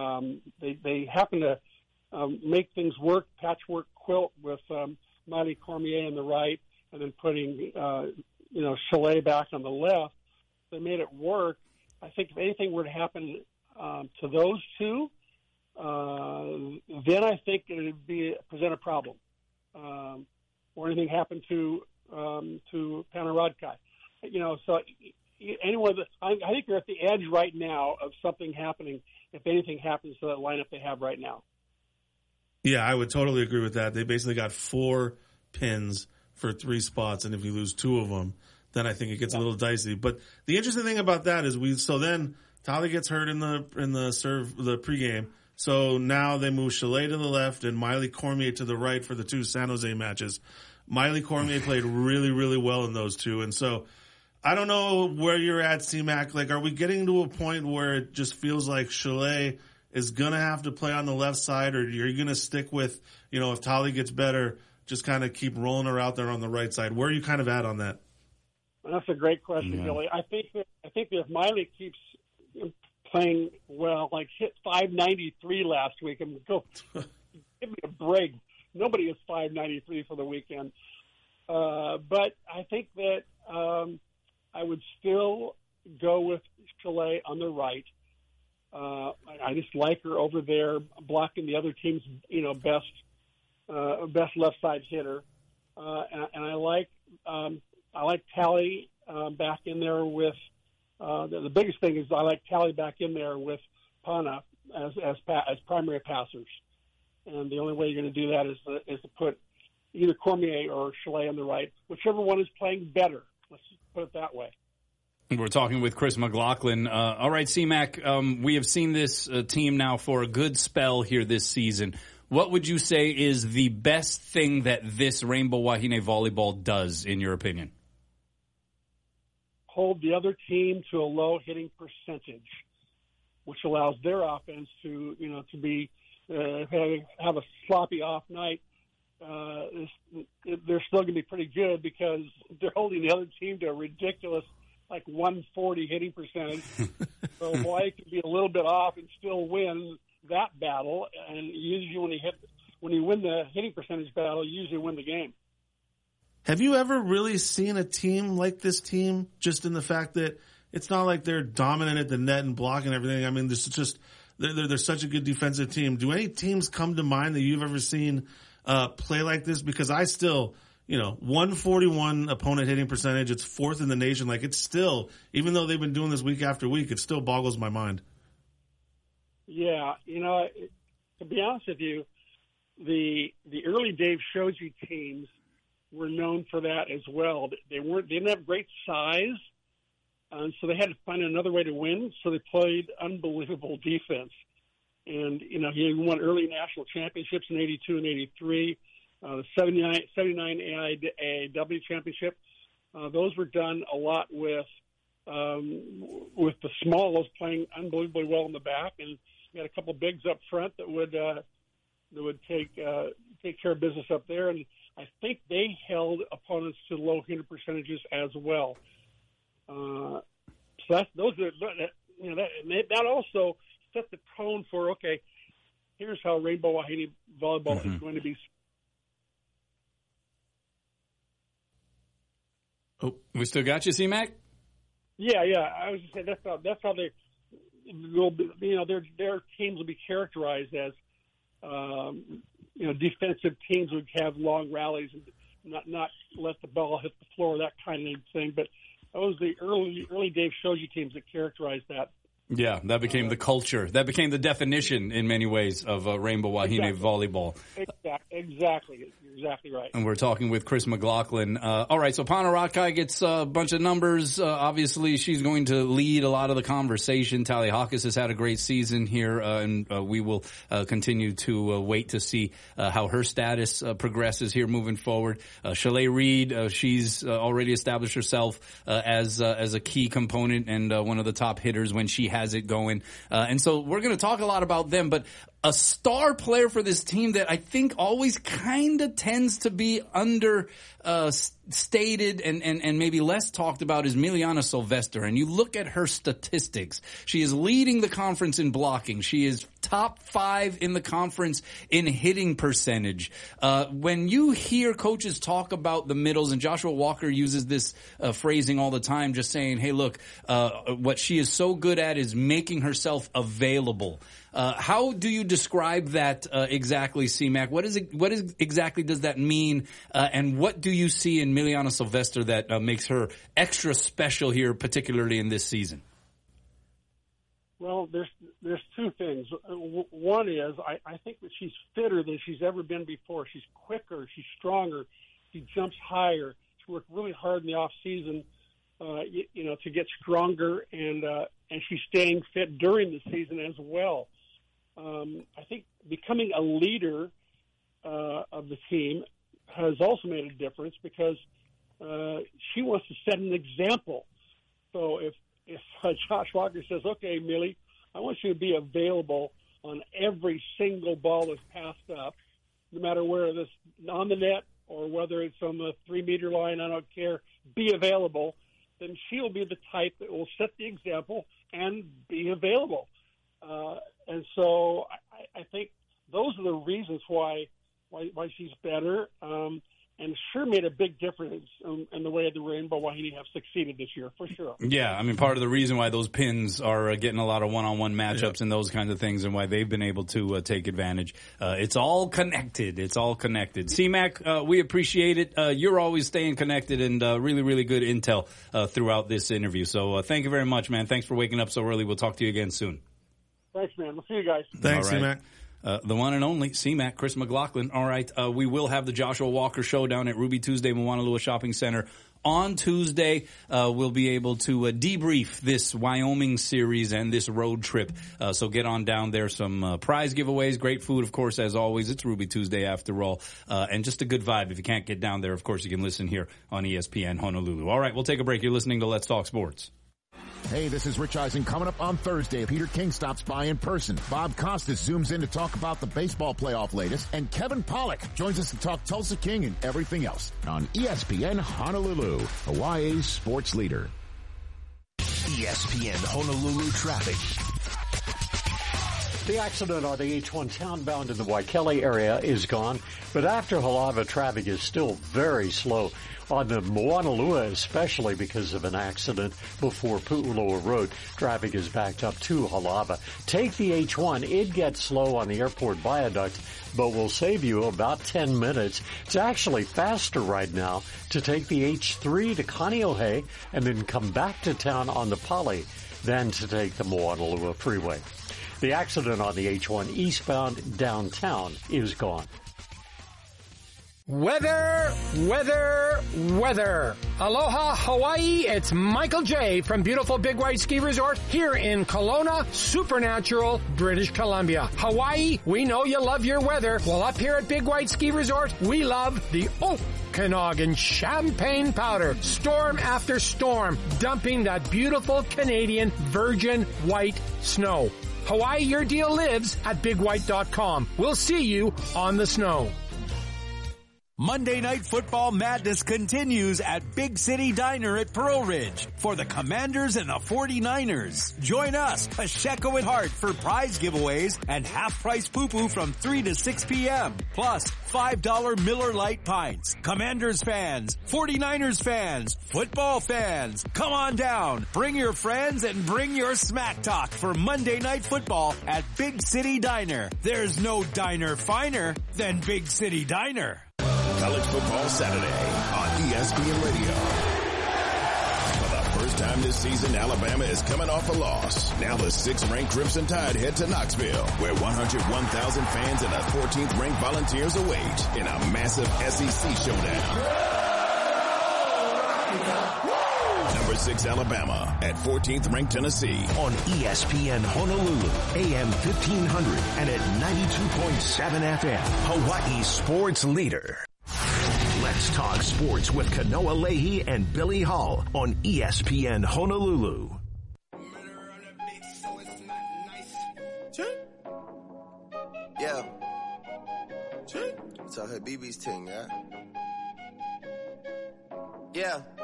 They happen to make things work, patchwork quilt with Miley Cormier on the right, and then putting Chalet back on the left. They made it work. I think if anything were to happen to those two, then I think it would present a problem. Or anything happened to Panarodkai. So anyone, I think they're at the edge right now of something happening. If anything happens to that lineup they have right now. Yeah, I would totally agree with that. They basically got 4 pins for 3 spots, and if you lose 2 of them, then I think it gets a little dicey. But the interesting thing about that is then Tali gets hurt in the pregame. So now they move Chalet to the left and Miley Cormier to the right for the 2 San Jose matches. Miley Cormier played really, really well in those 2. And so I don't know where you're at, C-Mac. Like, are we getting to a point where it just feels like Chalet is going to have to play on the left side, or are you going to stick with, if Tali gets better, just kind of keep rolling her out there on the right side? Where are you kind of at on that? Well, that's a great question, Billy. I think that if Miley keeps playing well, like hit 593 last week, and go give me a break. Nobody is 593 for the weekend. But I think that I would still go with Chalet on the right. I just like her over there blocking the other team's, best left side hitter. And I like Tali back in there with. The biggest thing is I like Tali back in there with Pana as primary passers, and the only way you're going to do that is to put either Cormier or Chalet on the right, whichever one is playing better. Let's put it that way. We're talking with Chris McLaughlin. All right, C-Mac, we have seen this team now for a good spell here this season. What would you say is the best thing that this Rainbow Wahine volleyball does, in your opinion? Hold the other team to a low hitting percentage, which allows their offense to be have a sloppy off night. They're still going to be pretty good because they're holding the other team to a ridiculous 140 hitting percentage. So Hawaii can be a little bit off and still win that battle. And usually when you win the hitting percentage battle, you usually win the game. Have you ever really seen a team like this team, just in the fact that it's not like they're dominant at the net and blocking everything? I mean, this is just they're such a good defensive team. Do any teams come to mind that you've ever seen play like this? Because I still, 141 opponent hitting percentage, it's 4th in the nation. Like, it's still, even though they've been doing this week after week, it still boggles my mind. Yeah, to be honest with you, the early Dave Shoji teams were known for that as well. They didn't have great size, so they had to find another way to win. So they played unbelievable defense, and he won early national championships in '82 and '83, the '79 AIW championship. Those were done a lot with the smalls playing unbelievably well in the back, and we had a couple bigs up front that would take care of business up there. And I think they held opponents to low hitter percentages as well. So that also set the tone for, okay, here's how Rainbow Wahine volleyball is going to be. Oh, we still got you, C-Mac? Yeah. I was just saying that's how they will be. Their teams will be characterized as defensive teams would have long rallies and not let the ball hit the floor, that kind of thing. But that was the early Dave Shoji teams that characterized that. Yeah, that became the culture. That became the definition in many ways of Rainbow Wahine volleyball. Exactly. You're exactly right. And we're talking with Chris McLaughlin. All right, so Panarodkai gets a bunch of numbers. Obviously, she's going to lead a lot of the conversation. Tali Hawkins has had a great season here, and we will continue to wait to see how her status progresses here moving forward. Chalet Reed, she's already established herself as a key component and one of the top hitters when she has it going. And so we're going to talk a lot about them, but a star player for this team that I think always kind of tends to be stated and maybe less talked about is Miliana Sylvester. And you look at her statistics. She is leading the conference in blocking. She is top 5 in the conference in hitting percentage. When you hear coaches talk about the middles, and Joshua Walker uses this phrasing all the time, just saying, hey, look, what she is so good at is making herself available. How do you describe that exactly, C-Mac? What exactly does that mean? And what do you see in Miliana Silvestre that makes her extra special here, particularly in this season? Well, there's two things. One is I think that she's fitter than she's ever been before. She's quicker. She's stronger. She jumps higher. She worked really hard in the off season, to get stronger, and she's staying fit during the season as well. I think becoming a leader of the team has also made a difference because she wants to set an example. So if Josh Walker says, okay, Millie, I want you to be available on every single ball that's passed up, no matter where it's on the net or whether it's on the 3-meter line, I don't care, be available, then she'll be the type that will set the example and be available. And so I think those are the reasons why she's better. And sure made a big difference in the way the Rainbow Wahine have succeeded this year, for sure. Yeah, I mean, part of the reason why those pins are getting a lot of one-on-one matchups and those kinds of things and why they've been able to take advantage. It's all connected. It's all connected. C-Mac, we appreciate it. You're always staying connected and really, really good intel throughout this interview. So thank you very much, man. Thanks for waking up so early. We'll talk to you again soon. Thanks, man. We'll see you guys. Thanks, All right. C-Mac. The one and only C-Mac, Chris McLaughlin. All right, we will have the Joshua Walker show down at Ruby Tuesday, Moanalua Shopping Center on Tuesday. We'll be able to debrief this Wyoming series and this road trip. So get on down there. Some prize giveaways, great food, of course, as always. It's Ruby Tuesday after all. And just a good vibe. If you can't get down there, of course, you can listen here on ESPN Honolulu. All right, we'll take a break. You're listening to Let's Talk Sports. Hey, this is Rich Eisen. Coming up on Thursday, Peter King stops by in person. Bob Costas zooms in to talk about the baseball playoff latest. And Kevin Pollak joins us to talk Tulsa King and everything else on ESPN Honolulu, Hawaii's sports leader. ESPN Honolulu traffic. The accident on the H1 townbound in the Waikele area is gone, but after Halava, traffic is still very slow. On the Moanalua, especially because of an accident before Pu'uloa Road, traffic is backed up to Halava. Take the H1. It gets slow on the airport viaduct, but will save you about 10 minutes. It's actually faster right now to take the H3 to Kaneohe and then come back to town on the Pali than to take the Moanalua Freeway. The accident on the H1 eastbound downtown is gone. Weather. Aloha, Hawaii. It's Michael J. from beautiful Big White Ski Resort here in Kelowna, Supernatural, British Columbia. Hawaii, we know you love your weather. Well, up here at Big White Ski Resort, we love the Okanagan champagne powder. Storm after storm, dumping that beautiful Canadian virgin white snow. Hawaii, your deal lives at BigWhite.com. We'll see you on the snow. Monday Night Football madness continues at Big City Diner at Pearl Ridge for the Commanders and the 49ers. Join us, Pacheco and Hart, for prize giveaways and half-price poo-poo from 3 to 6 p.m. Plus $5 Miller Lite pints. Commanders fans, 49ers fans, football fans, come on down. Bring your friends and bring your smack talk for Monday Night Football at Big City Diner. There's no diner finer than Big City Diner. College Football Saturday on ESPN Radio. For the first time this season, Alabama is coming off a loss. Now the 6th-ranked Crimson Tide head to Knoxville, where 101,000 fans and the 14th-ranked Volunteers await in a massive SEC showdown. Number 6 Alabama at 14th-ranked Tennessee on ESPN Honolulu, AM 1500 and at 92.7 FM, Hawaii's sports leader. Let's talk sports with Kanoa Leahy and Billy Hall on ESPN Honolulu. Yeah. It's our BB's thing, yeah? Yeah.